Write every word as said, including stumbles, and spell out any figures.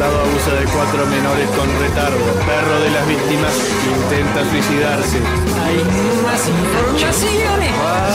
Estado abusa de cuatro menores con retardo. Perro de las víctimas intenta suicidarse. Hay más informaciones.